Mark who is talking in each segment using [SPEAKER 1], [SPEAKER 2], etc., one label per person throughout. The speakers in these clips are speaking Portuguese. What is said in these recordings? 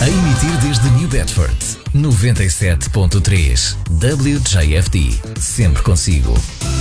[SPEAKER 1] A emitir desde New Bedford, 97.3 WJFD, sempre consigo.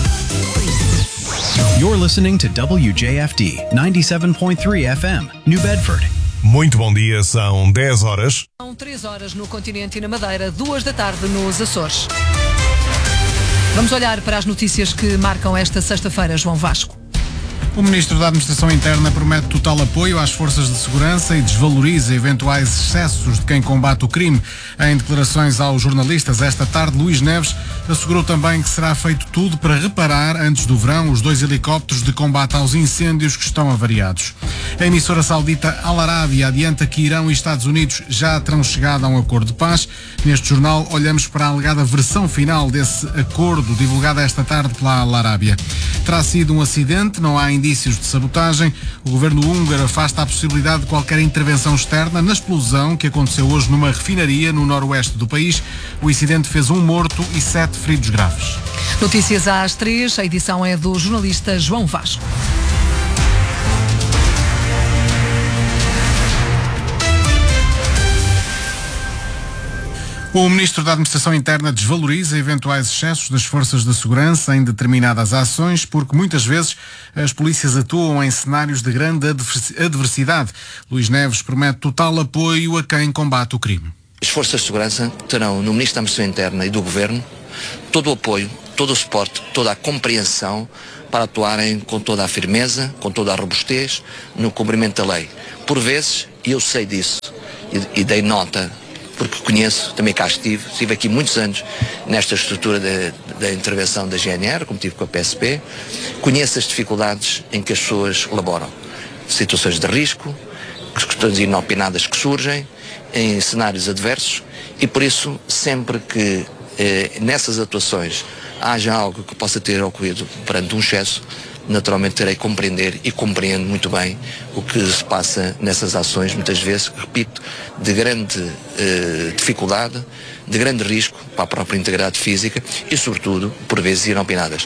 [SPEAKER 2] You're listening to WJFD 97.3 FM, New Bedford.
[SPEAKER 3] Muito bom dia, são 10 horas.
[SPEAKER 4] São 3 horas no continente e na Madeira, 2 da tarde nos Açores. Vamos olhar para as notícias que marcam esta sexta-feira, João Vasco.
[SPEAKER 5] O Ministro da Administração Interna promete total apoio às forças de segurança e desvaloriza eventuais excessos de quem combate o crime. Em declarações aos jornalistas esta tarde, Luís Neves assegurou também que será feito tudo para reparar, antes do verão, os 2 helicópteros de combate aos incêndios que estão avariados. A emissora saudita Al Arabiya adianta que Irão e Estados Unidos já terão chegado a um acordo de paz. Neste jornal olhamos para a alegada versão final desse acordo, divulgada esta tarde pela Al Arabiya. Terá sido um acidente, não há indícios de sabotagem. O governo húngaro afasta a possibilidade de qualquer intervenção externa na explosão que aconteceu hoje numa refinaria no noroeste do país. O incidente fez 1 morto e 7 feridos graves.
[SPEAKER 4] Notícias às 3, a edição é do jornalista João Vasco.
[SPEAKER 5] O Ministro da Administração Interna desvaloriza eventuais excessos das forças de segurança em determinadas ações, porque muitas vezes as polícias atuam em cenários de grande adversidade. Luís Neves promete total apoio a quem combate o crime.
[SPEAKER 6] As forças de segurança terão no Ministro da Administração Interna e do Governo todo o apoio, todo o suporte, toda a compreensão para atuarem com toda a firmeza, com toda a robustez no cumprimento da lei. Por vezes, e eu sei disso, e dei nota, porque conheço, também cá estive aqui muitos anos nesta estrutura da intervenção da GNR, como tive com a PSP, conheço as dificuldades em que as pessoas laboram. Situações de risco, questões inopinadas que surgem, em cenários adversos, e por isso, sempre que nessas atuações haja algo que possa ter ocorrido perante um excesso, naturalmente terei que compreender e compreendo muito bem o que se passa nessas ações, muitas vezes, repito, de grande dificuldade, de grande risco para a própria integridade física e, sobretudo, por vezes inopinadas.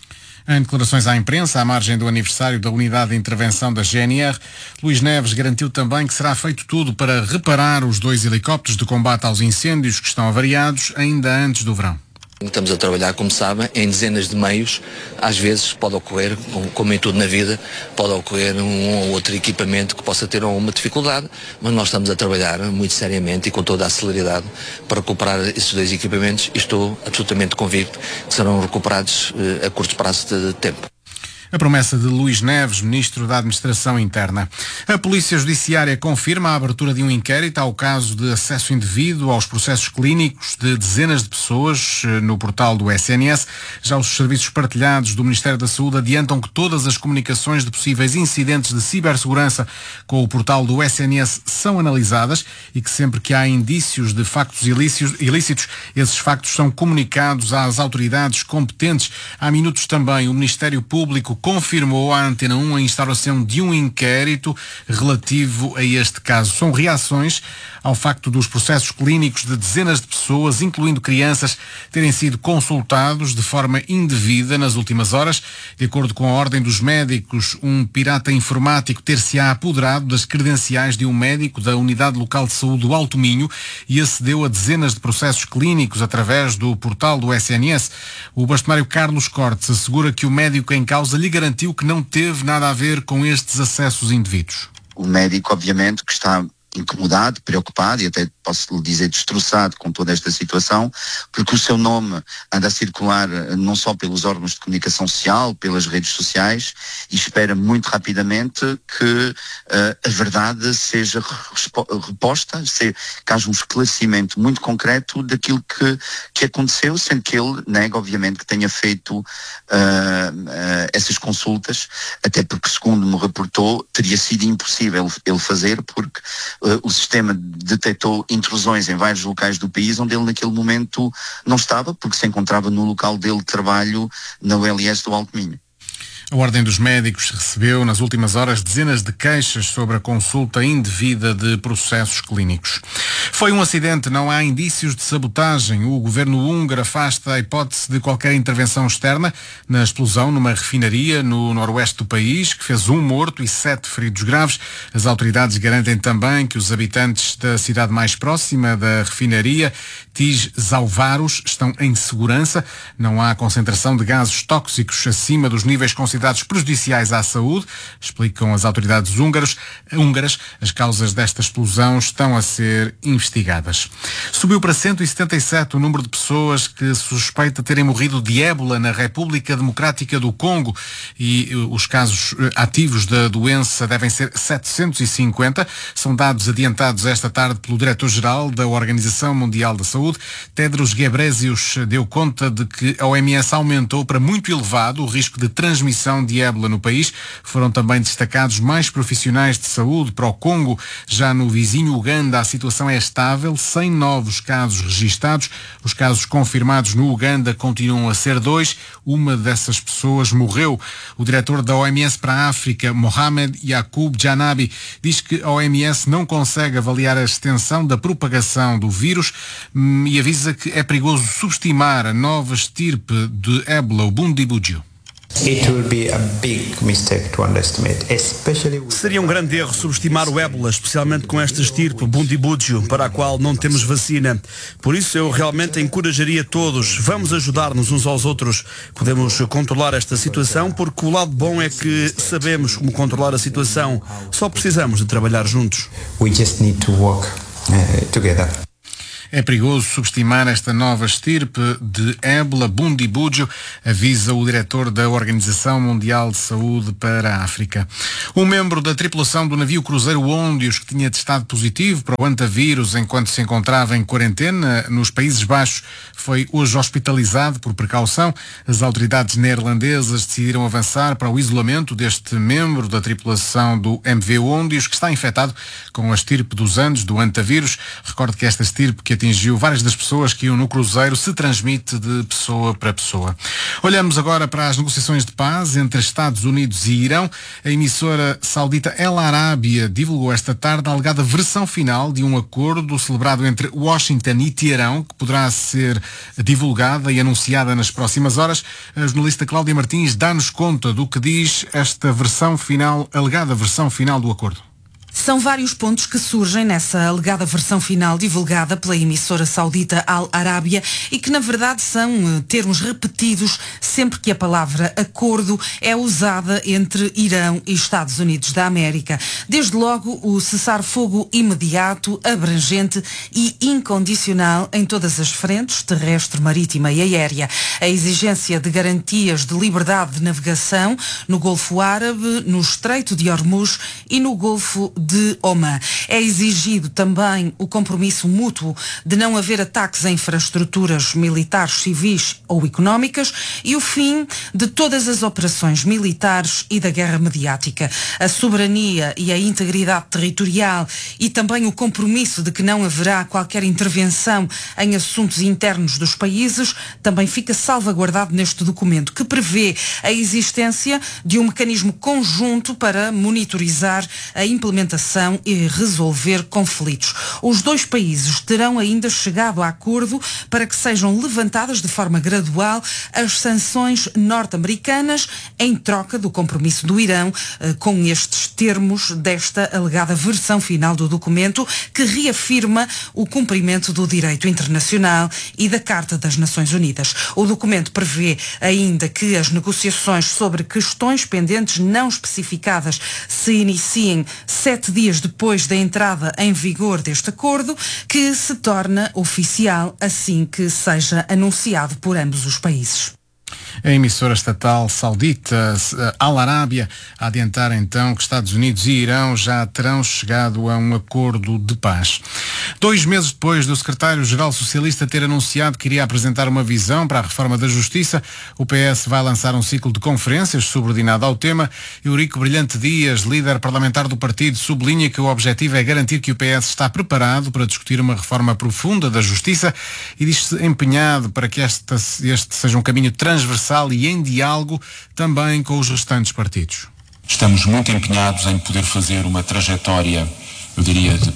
[SPEAKER 5] Em declarações à imprensa, à margem do aniversário da Unidade de Intervenção da GNR, Luís Neves garantiu também que será feito tudo para reparar os 2 helicópteros de combate aos incêndios que estão avariados ainda antes do verão.
[SPEAKER 6] Estamos a trabalhar, como sabem, em dezenas de meios. Às vezes pode ocorrer, como em tudo na vida, pode ocorrer um ou outro equipamento que possa ter uma dificuldade, mas nós estamos a trabalhar muito seriamente e com toda a celeridade para recuperar esses 2 equipamentos e estou absolutamente convicto que serão recuperados a curto prazo de tempo.
[SPEAKER 5] A promessa de Luís Neves, Ministro da Administração Interna. A Polícia Judiciária confirma a abertura de um inquérito ao caso de acesso indevido aos processos clínicos de dezenas de pessoas no portal do SNS. Já os serviços partilhados do Ministério da Saúde adiantam que todas as comunicações de possíveis incidentes de cibersegurança com o portal do SNS são analisadas e que sempre que há indícios de factos ilícitos, esses factos são comunicados às autoridades competentes. Há minutos também o Ministério Público confirmou à Antena 1 a instauração de um inquérito relativo a este caso. São reações ao facto dos processos clínicos de dezenas de pessoas, incluindo crianças, terem sido consultados de forma indevida nas últimas horas. De acordo com a Ordem dos Médicos, um pirata informático ter-se-á apoderado das credenciais de um médico da Unidade Local de Saúde do Alto Minho e acedeu a dezenas de processos clínicos através do portal do SNS. O bastonário Carlos Cortes assegura que o médico em causa lhe garantiu que não teve nada a ver com estes acessos indevidos.
[SPEAKER 7] O médico, obviamente, que está incomodado, preocupado e até posso lhe dizer destroçado com toda esta situação, porque o seu nome anda a circular não só pelos órgãos de comunicação social, pelas redes sociais, e espera muito rapidamente que a verdade seja reposta, que haja um esclarecimento muito concreto daquilo que aconteceu, sendo que ele nega, obviamente, que tenha feito essas consultas, até porque, segundo me reportou, teria sido impossível ele fazer, porque o sistema detectou intrusões em vários locais do país onde ele naquele momento não estava, porque se encontrava no local dele de trabalho na ULS do Alto Minho.
[SPEAKER 5] A Ordem dos Médicos recebeu nas últimas horas dezenas de queixas sobre a consulta indevida de processos clínicos. Foi um acidente, não há indícios de sabotagem. O governo húngaro afasta a hipótese de qualquer intervenção externa na explosão numa refinaria no noroeste do país, que fez 1 morto e 7 feridos graves. As autoridades garantem também que os habitantes da cidade mais próxima da refinaria, Tis-Zauvaros, estão em segurança. Não há concentração de gases tóxicos acima dos níveis considerados prejudiciais à saúde, explicam as autoridades húngaras. As causas desta explosão estão a ser investigadas. Subiu para 177 o número de pessoas que suspeita terem morrido de ébola na República Democrática do Congo e os casos ativos da doença devem ser 750. São dados adiantados esta tarde pelo diretor-geral da Organização Mundial da Saúde. Tedros Ghebreyesus deu conta de que a OMS aumentou para muito elevado o risco de transmissão de ébola no país. Foram também destacados mais profissionais de saúde para o Congo. Já no vizinho Uganda, a situação é estável, sem novos casos registados. Os casos confirmados no Uganda continuam a ser 2. Uma dessas pessoas morreu. O diretor da OMS para a África, Mohamed Yacoub Janabi, diz que a OMS não consegue avaliar a extensão da propagação do vírus e avisa que é perigoso subestimar a nova estirpe de ébola, o Bundibugyo.
[SPEAKER 8] Seria um grande erro subestimar o ébola, especialmente com esta estirpe, Bundibugyo, para a qual não temos vacina. Por isso eu realmente encorajaria todos, vamos ajudar-nos uns aos outros. Podemos controlar esta situação porque o lado bom é que sabemos como controlar a situação. Só precisamos de trabalhar juntos.
[SPEAKER 9] We just need to work together.
[SPEAKER 5] É perigoso subestimar esta nova estirpe de ébola, Bundibugyo, avisa o diretor da Organização Mundial de Saúde para a África. Um membro da tripulação do navio cruzeiro Ondios, que tinha testado positivo para o antavírus enquanto se encontrava em quarentena nos Países Baixos, foi hoje hospitalizado por precaução. As autoridades neerlandesas decidiram avançar para o isolamento deste membro da tripulação do MV Ondios, que está infectado com a estirpe dos Andes, do antavírus. Recordo que esta estirpe, que atingiu várias das pessoas que iam no cruzeiro, se transmite de pessoa para pessoa. Olhamos agora para as negociações de paz entre Estados Unidos e Irão. A emissora saudita El Arábia divulgou esta tarde a alegada versão final de um acordo celebrado entre Washington e Teherão, que poderá ser divulgada e anunciada nas próximas horas. A jornalista Cláudia Martins dá-nos conta do que diz esta versão final, alegada versão final do acordo.
[SPEAKER 10] São vários pontos que surgem nessa alegada versão final divulgada pela emissora saudita Al Arábia e que na verdade são termos repetidos sempre que a palavra acordo é usada entre Irão e Estados Unidos da América. Desde logo o cessar-fogo imediato, abrangente e incondicional em todas as frentes, terrestre, marítima e aérea. A exigência de garantias de liberdade de navegação no Golfo Árabe, no Estreito de Hormuz e no Golfo de Omã. É exigido também o compromisso mútuo de não haver ataques a infraestruturas militares, civis ou económicas e o fim de todas as operações militares e da guerra mediática. A soberania e a integridade territorial e também o compromisso de que não haverá qualquer intervenção em assuntos internos dos países também fica salvaguardado neste documento, que prevê a existência de um mecanismo conjunto para monitorizar a implementação e resolver conflitos. Os dois países terão ainda chegado a acordo para que sejam levantadas de forma gradual as sanções norte-americanas em troca do compromisso do Irão com estes termos desta alegada versão final do documento, que reafirma o cumprimento do direito internacional e da Carta das Nações Unidas. O documento prevê ainda que as negociações sobre questões pendentes não especificadas se iniciem 7 dias depois da entrada em vigor deste acordo, que se torna oficial assim que seja anunciado por ambos os países.
[SPEAKER 5] A emissora estatal saudita Al Arábia a adiantar então que Estados Unidos e Irão já terão chegado a um acordo de paz. 2 meses depois do secretário-geral socialista ter anunciado que iria apresentar uma visão para a reforma da Justiça, o PS vai lançar um ciclo de conferências subordinado ao tema. Eurico Brilhante Dias, líder parlamentar do partido, sublinha que o objetivo é garantir que o PS está preparado para discutir uma reforma profunda da Justiça e diz-se empenhado para que este seja um caminho transversal e em diálogo também com os restantes partidos.
[SPEAKER 11] Estamos muito empenhados em poder fazer uma trajetória, eu diria,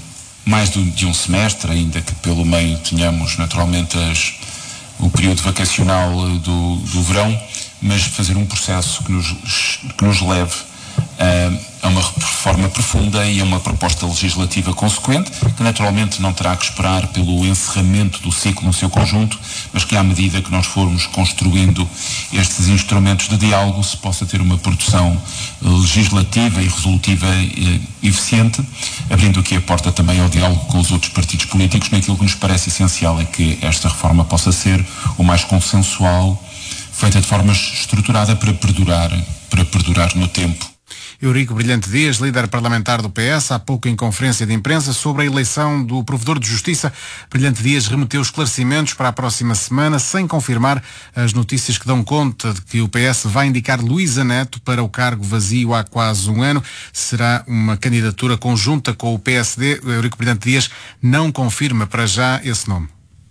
[SPEAKER 11] mais de um semestre, ainda que pelo meio tenhamos naturalmente o período vacacional do verão, mas fazer um processo que nos leve a uma reforma profunda e a uma proposta legislativa consequente, que naturalmente não terá que esperar pelo encerramento do ciclo no seu conjunto, mas que à medida que nós formos construindo estes instrumentos de diálogo se possa ter uma produção legislativa e resolutiva eficiente, abrindo aqui a porta também ao diálogo com os outros partidos políticos, naquilo que nos parece essencial é que esta reforma possa ser o mais consensual, feita de forma estruturada para perdurar no tempo.
[SPEAKER 5] Eurico Brilhante Dias, líder parlamentar do PS, há pouco em conferência de imprensa sobre a eleição do Provedor de Justiça. Brilhante Dias remeteu esclarecimentos para a próxima semana, sem confirmar as notícias que dão conta de que o PS vai indicar Luísa Neto para o cargo vazio há quase um ano. Será uma candidatura conjunta com o PSD. Eurico Brilhante Dias não confirma para já esse nome.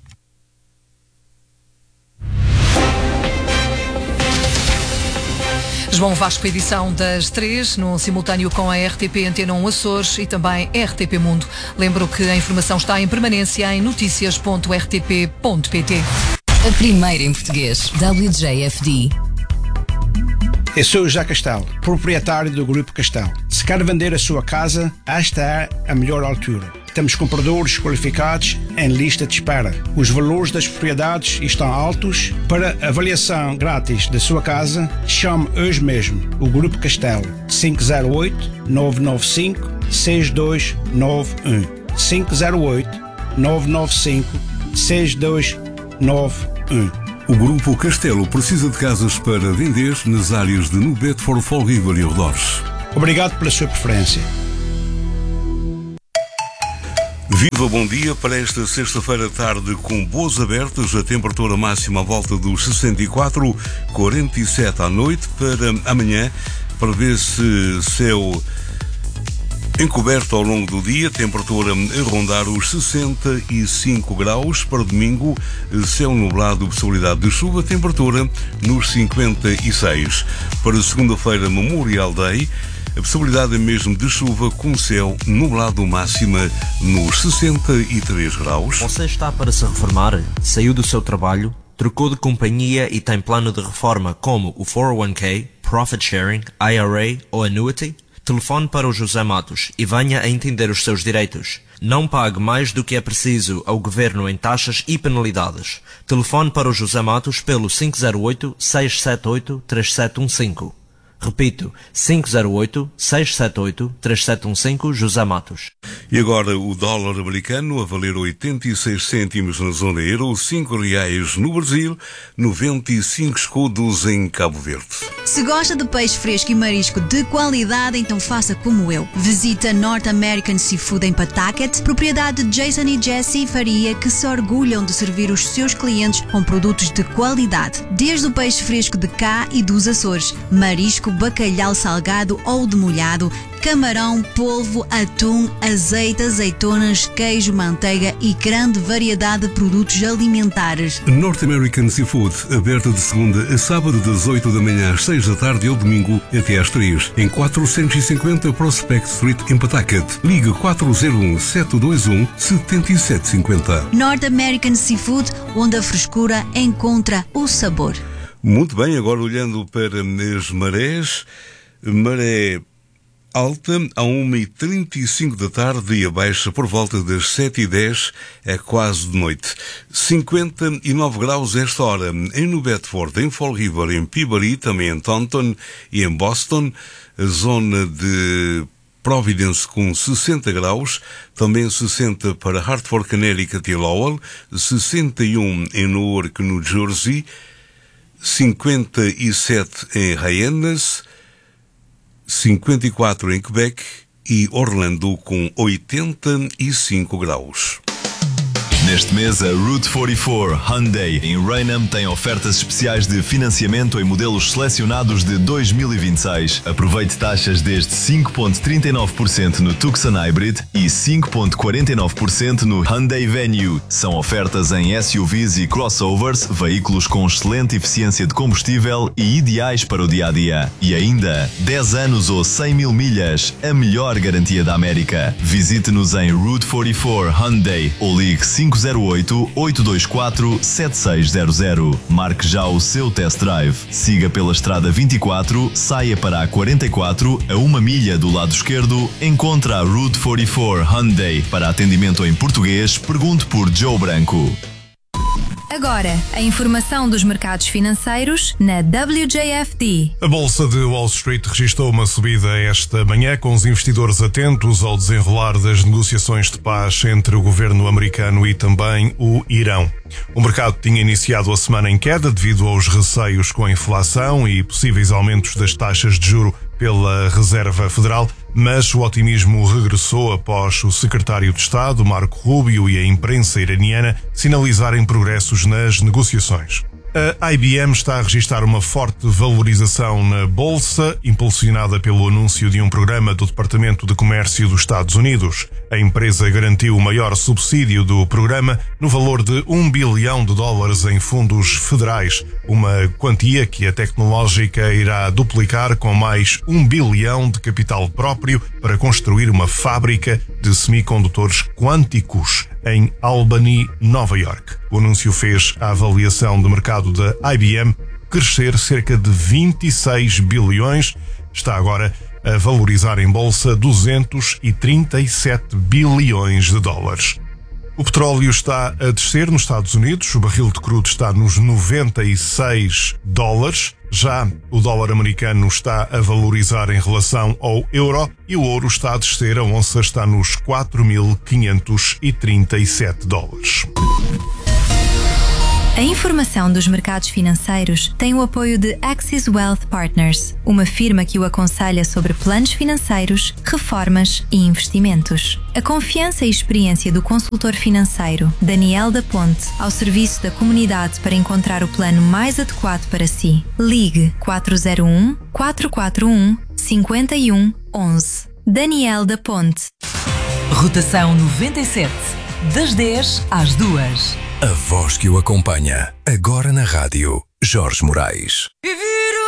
[SPEAKER 4] João Vasco, edição das 3, num simultâneo com a RTP Antena 1 Açores e também RTP Mundo. Lembro que a informação está em permanência em noticias.rtp.pt.
[SPEAKER 12] A primeira em português, WJFD.
[SPEAKER 13] Eu sou José Castelo, proprietário do Grupo Castelo. Se quer vender a sua casa, esta é a melhor altura. Temos compradores qualificados em lista de espera. Os valores das propriedades estão altos. Para avaliação grátis da sua casa, chame hoje mesmo o Grupo Castelo 508-995-6291 508-995-6291.
[SPEAKER 14] O Grupo Castelo precisa de casas para vender nas áreas de New Bedford, Fall River e arredores.
[SPEAKER 13] Obrigado pela sua preferência.
[SPEAKER 14] Viva, bom dia para esta sexta-feira à tarde com boas abertas, a temperatura máxima à volta dos 64, 47 à noite. Para amanhã, para ver se céu encoberto ao longo do dia, temperatura a rondar os 65 graus. Para domingo, céu nublado, possibilidade de chuva, temperatura nos 56. Para segunda-feira, Memorial Day, a possibilidade é mesmo de chuva com céu nublado, máxima nos 63 graus.
[SPEAKER 15] Você está para se reformar? Saiu do seu trabalho? Trocou de companhia e tem plano de reforma como o 401k, Profit Sharing, IRA ou Annuity? Telefone para o José Matos e venha a entender os seus direitos. Não pague mais do que é preciso ao Governo em taxas e penalidades. Telefone para o José Matos pelo 508-678-3715. Repito, 508-678-3715, José Matos.
[SPEAKER 14] E agora o dólar americano a valer 86 cêntimos na zona euro, R$5 no Brasil, 95 escudos em Cabo Verde.
[SPEAKER 16] Se gosta de peixe fresco e marisco de qualidade, então faça como eu. Visita North American Seafood em Pawtucket, propriedade de Jason e Jessie Faria, que se orgulham de servir os seus clientes com produtos de qualidade. Desde o peixe fresco de cá e dos Açores, marisco, bacalhau salgado ou demolhado, camarão, polvo, atum, azeite, azeitonas, queijo, manteiga e grande variedade de produtos alimentares.
[SPEAKER 14] North American Seafood, aberta de segunda a sábado das 8 da manhã às 6 da tarde ou domingo até às 3, em 450 Prospect Street em Pawtucket. Liga 401-721-7750.
[SPEAKER 16] North American Seafood, onde a frescura encontra o sabor.
[SPEAKER 14] Muito bem, agora olhando para as marés, maré alta a 1h35 da tarde e a baixa por volta das 7h10, é quase de noite. 59 graus esta hora em New Bedford, em Fall River, em Peabody, também em Taunton e em Boston, a zona de Providence com 60 graus, também 60 para Hartford, Connecticut e Lowell, 61 em Newark, New Jersey, 57 em Hyannis, 54 em Quebec e Orlando com 85 graus.
[SPEAKER 17] Neste mês, a Route 44 Hyundai em Raynham tem ofertas especiais de financiamento em modelos selecionados de 2026. Aproveite taxas desde 5,39% no Tucson Hybrid e 5,49% no Hyundai Venue. São ofertas em SUVs e crossovers, veículos com excelente eficiência de combustível e ideais para o dia-a-dia. E ainda, 10 anos ou 100 mil milhas, a melhor garantia da América. Visite-nos em Route 44 Hyundai ou ligue 508-824-7600. Marque já o seu test drive. Siga pela Estrada 24, saia para a 44, a 1 milha do lado esquerdo, encontra a Route 44 Hyundai. Para atendimento em português, pergunte por Joe Branco.
[SPEAKER 18] Agora, a informação dos mercados financeiros na WJFD.
[SPEAKER 3] A Bolsa de Wall Street registrou uma subida esta manhã, com os investidores atentos ao desenrolar das negociações de paz entre o governo americano e também o Irão. O mercado tinha iniciado a semana em queda devido aos receios com a inflação e possíveis aumentos das taxas de juro pela Reserva Federal, mas o otimismo regressou após o secretário de Estado, Marco Rubio, e a imprensa iraniana sinalizarem progressos nas negociações. A IBM está a registrar uma forte valorização na Bolsa, impulsionada pelo anúncio de um programa do Departamento de Comércio dos Estados Unidos. A empresa garantiu o maior subsídio do programa no valor de $1 bilhão em fundos federais, uma quantia que a tecnológica irá duplicar com mais $1 bilhão de capital próprio para construir uma fábrica de semicondutores quânticos em Albany, Nova York. O anúncio fez a avaliação de mercado da IBM crescer cerca de 26 bilhões. Está agora a valorizar em bolsa 237 bilhões de dólares. O petróleo está a descer nos Estados Unidos, o barril de crudo está nos $96. Já o dólar americano está a valorizar em relação ao euro e o ouro está a descer, a onça está nos $4.537.
[SPEAKER 18] A informação dos mercados financeiros tem o apoio de Axis Wealth Partners, uma firma que o aconselha sobre planos financeiros, reformas e investimentos. A confiança e experiência do consultor financeiro Daniel da Ponte ao serviço da comunidade para encontrar o plano mais adequado para si. Ligue 401-441-5111. Daniel da Ponte.
[SPEAKER 12] Rotação 97, das 10 às 2.
[SPEAKER 1] A voz que o acompanha, agora na rádio, Jorge Moraes.